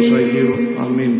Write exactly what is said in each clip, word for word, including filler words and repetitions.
Πατρός Αγίου. Αμήν.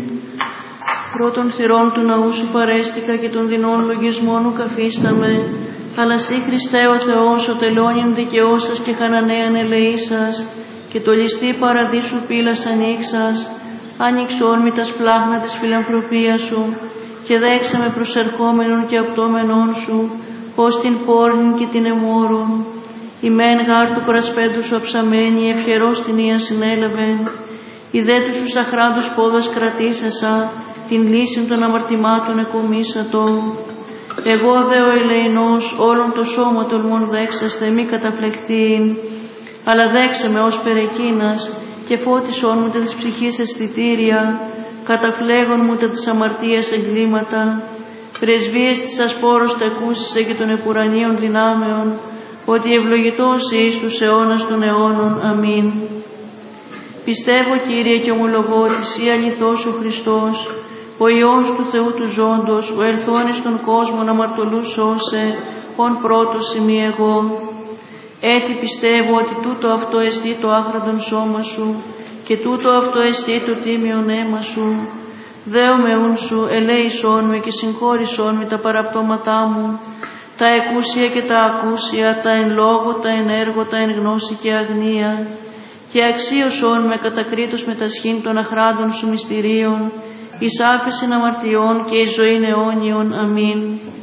Πρώτων θυρών του ναού σου παρέστηκα και των δεινών λογισμών μου καφίσταμε. Αλλά σύ Χριστέ ο Θεός, ο τελώνιν δικαιώσας και χανανέαν ελεήσας, και το ληστή παραδείσου πύλας ανοίξας, άνοιξον μη τα σπλάχνα της φιλανθρωπίας σου, και δέξα με προσερχόμενον και απτώμενον σου, ως την πόρνην και την εμόρων. Η μεν γάρ του πρασπέντου σου αψαμένη, ευχερός την ία συνέλαβεν. Η δε του σου σαχράντους πόδας κρατήσασα, την λύση των αμαρτημάτων εκομίσατο. Εγώ δε ο ελεηνός, όλον το σώμα τολμών δέξαστε, μη καταφλεχθήν, αλλά δέξε με ως περεκίνας, και φώτισόν μου τα της ψυχής αισθητήρια, καταφλέγον μου τα της αμαρτίας εγκλήματα, πρεσβείες της ασπόρος τα εκούσισε και των επουρανίων δυνάμεων, ότι ευλογητός εις τους αιώνας των αιώνων. Αμήν. Πιστεύω, Κύριε, και ομολογώ ότι Συ αληθώς ο Χριστός, ο Υιός του Θεού του Ζώντος, ο ελθόν εις τον κόσμο να αμαρτωλούς σώσε, ον πρώτος ημί εγώ. Έτσι πιστεύω ότι τούτο αυτό εστί το άχραντον σώμα σου, και τούτο αυτό εστί το τίμιον αίμα σου. Δέομαι ούν σου, ελέησόν με και συγχώρησόν με τα παραπτώματά μου, τα εκούσια και τα ακούσια, τα εν λόγω, τα εν έργο, τα εν γνώση και αγνία, και αξίωσόν με κατακρίτως με τα σχήν των αχράντων σου μυστηρίων, εις άφεσιν αμαρτιών και εις ζωήν αιώνιον. Αμήν.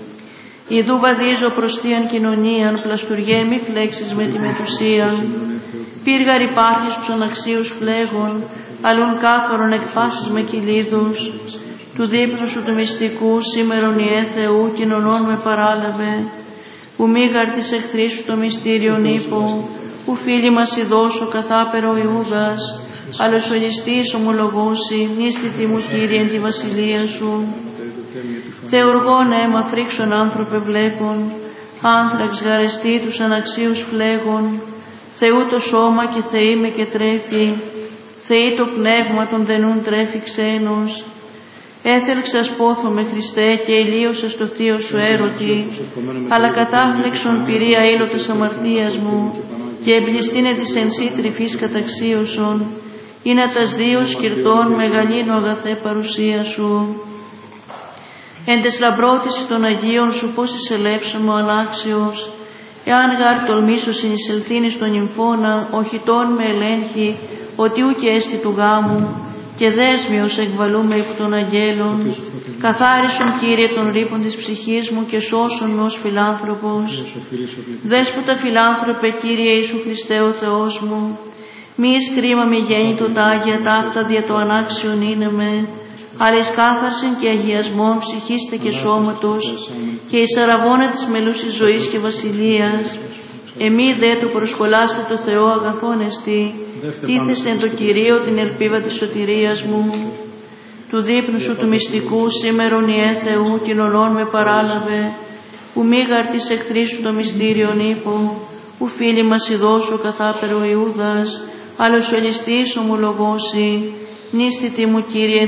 Ιδού βαδίζω προς θείαν κοινωνίαν, πλαστουργέ μη φλέξεις με τη μετουσία. Πύργαρ υπάρχεις τους αναξίους φλέγων, αλλούν κάθαρον εκφάσεις με κυλίδους. Του δείπνου σου του μυστικού, σήμερον Ιε Θεού, κοινωνών με παράλαβε. Που μη γαρτής εχθρή σου το μυστήριον ύπο, που φίλοι μας ειδώσω καθάπερο Ιούδας, άλλος ο ληστής ομολογώσει, μνήστητη μου Κύριε εν τη βασιλεία σου. Θεουργών αίμα φρίξον άνθρωπε βλέπων, άνθραξ γαρεστή τους αναξίους φλέγων, Θεού το σώμα και Θεή με και τρέφει, Θεή το πνεύμα των δενούν τρέφει ξένος. Έθελξας πόθο με Χριστέ και ηλίωσας το θείο σου έρωτη, αλλά κατάφλεξον πυρία ήλωτος αμαρτίας μου, και εμπληστήνε της εν σύ τρυφής καταξίωσον, είναι τας δύο σκυρτών μεγαλύνω αγαθέ παρουσία σου. Εν τες λαμπρότηση των Αγίων σου πώς εισελέψαμε ο ανάξιος, εάν γάρ τολμήσω συνεισελθήνεις τον νυμφώνα, οχητών με ελέγχει, ότι ούκ έστι του γάμου, και δέσμιος εκβαλούμε υπό των αγγέλων. Καθάρισον, Κύριε, των ρήπων της ψυχής μου και σώσον με ως φιλάνθρωπος. Δέσποτα φιλάνθρωπε, Κύριε Ιησού Χριστέ ο Θεός μου, μη εις κρίμα μη γέννητο τα Άγια ταύτα δια το ανάξιον είναι με, αλλά εις κάθαρσιν και αγιασμόν ψυχήστε και σώματος, και εις αραβώνα της μελούσης ζωής και βασιλείας. Εμεί δε το προσχολάστε το Θεό αγαθόν εστί, τίθεστε εν το Κυρίο την ελπίδα της σωτηρίας μου. Του δείπνου σου του μυστικού σήμερον Ιε Θεού, κοινωνών με παράλαβε, που μη γαρτής εχθρή σου το μυστήριον ύπο, που φίλοι μας ειδώσου καθάπερο Ιούδας, άλλος ο ληστής ομολογώσει, μνήστητη μου Κύριε